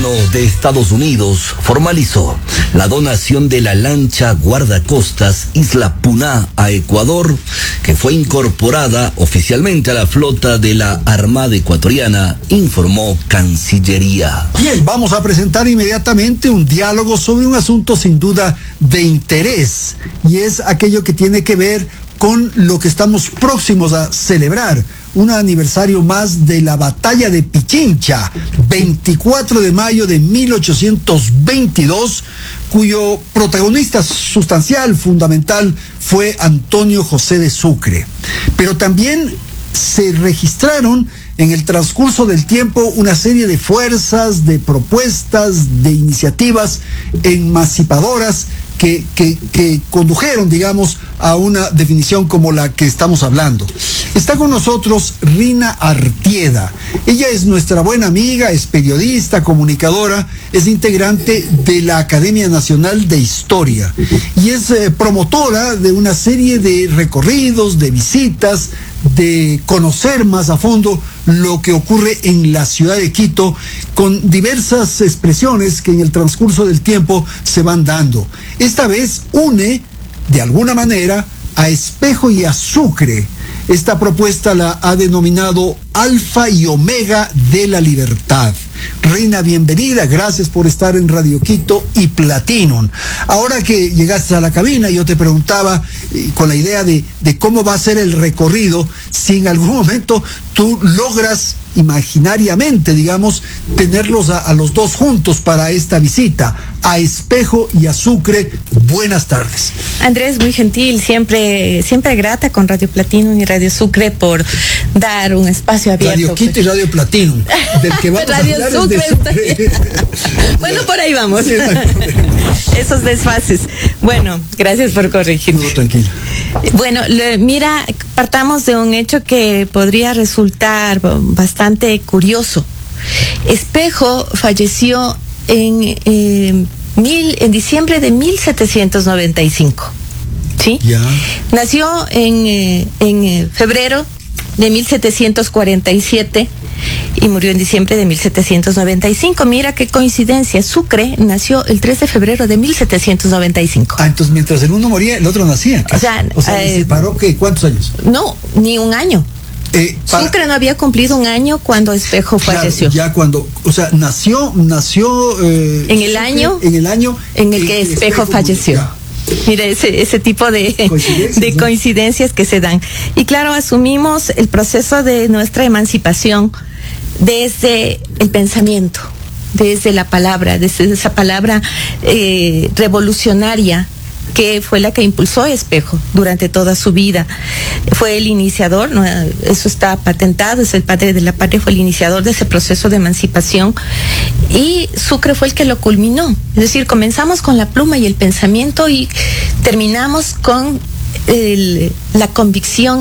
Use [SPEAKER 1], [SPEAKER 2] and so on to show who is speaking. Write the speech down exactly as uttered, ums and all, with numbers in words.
[SPEAKER 1] De Estados Unidos formalizó la donación de la lancha guardacostas Isla Puná a Ecuador, que fue incorporada oficialmente a la flota de la Armada Ecuatoriana, informó Cancillería.
[SPEAKER 2] Bien, vamos a presentar inmediatamente un diálogo sobre un asunto sin duda de interés, y es aquello que tiene que ver con lo que estamos próximos a celebrar, un aniversario más de la batalla de Pichincha, veinticuatro de mayo de mil ochocientos veintidós, cuyo protagonista sustancial, fundamental, fue Antonio José de Sucre. Pero también se registraron en el transcurso del tiempo una serie de fuerzas, de propuestas, de iniciativas emancipadoras que, que, que condujeron, digamos, a una definición como la que estamos hablando. Está con nosotros Rina Artieda. Ella es nuestra buena amiga, es periodista, comunicadora, es integrante de la Academia Nacional de Historia y es eh, promotora de una serie de recorridos, de visitas, de conocer más a fondo lo que ocurre en la ciudad de Quito, con diversas expresiones que en el transcurso del tiempo se van dando. Esta vez une, de alguna manera, a Espejo y a Sucre. Esta propuesta la ha denominado Alfa y Omega de la Libertad. Reina, bienvenida, gracias por estar en Radio Quito y Platinum. Ahora que llegaste a la cabina, yo te preguntaba eh, con la idea de, de cómo va a ser el recorrido, si en algún momento tú logras imaginariamente, digamos, tenerlos a, a los dos juntos para esta visita, a Espejo y a Sucre. Buenas tardes.
[SPEAKER 3] Andrés, muy gentil, siempre, siempre grata con Radio Platinum y Radio Sucre por dar un espacio abierto.
[SPEAKER 2] Radio Quito y Radio Platinum, del que vamos
[SPEAKER 3] Radio
[SPEAKER 2] a hablar
[SPEAKER 3] Sucre
[SPEAKER 2] es de Sucre.
[SPEAKER 3] Bueno, por ahí vamos.
[SPEAKER 2] Sí,
[SPEAKER 3] esos desfases. Bueno, gracias por corregirme.
[SPEAKER 2] No, tranquilo.
[SPEAKER 3] Bueno, le, mira, partamos de un hecho que podría resultar bastante curioso. Espejo falleció en, eh, mil, en diciembre de mil setecientos noventa y cinco. ¿Sí?
[SPEAKER 2] Ya.
[SPEAKER 3] Nació en, eh, en eh, febrero de mil setecientos cuarenta y siete y murió en diciembre de mil setecientos noventa y cinco. Mira qué coincidencia. Sucre nació el tres de febrero de mil setecientos noventa y cinco.
[SPEAKER 2] Ah, entonces mientras el uno moría, el otro nacía.
[SPEAKER 3] O sea,
[SPEAKER 2] o sea
[SPEAKER 3] eh,
[SPEAKER 2] ¿se separó qué? ¿Cuántos años?
[SPEAKER 3] No, ni un año.
[SPEAKER 2] Eh, para,
[SPEAKER 3] Sucre no había cumplido un año cuando Espejo
[SPEAKER 2] claro,
[SPEAKER 3] falleció.
[SPEAKER 2] Ya cuando, o sea, nació, nació eh,
[SPEAKER 3] en el año,
[SPEAKER 2] en el año
[SPEAKER 3] en el que Espejo, Espejo falleció. Ya. Mira, ese, ese tipo de coincidencias, de ¿no? coincidencias que se dan. Y claro, asumimos el proceso de nuestra emancipación desde el pensamiento, desde la palabra, desde esa palabra eh, revolucionaria que fue la que impulsó a Espejo durante toda su vida. Fue el iniciador, ¿no? Eso está patentado, es el padre de la patria, fue el iniciador de ese proceso de emancipación, y Sucre fue el que lo culminó. Es decir, comenzamos con la pluma y el pensamiento y terminamos con el, la convicción